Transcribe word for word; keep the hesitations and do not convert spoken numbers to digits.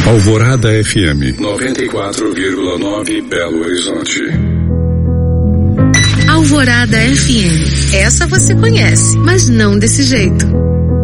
Alvorada F M noventa e quatro vírgula nove Belo Horizonte. Alvorada F M. Essa você conhece, mas não desse jeito.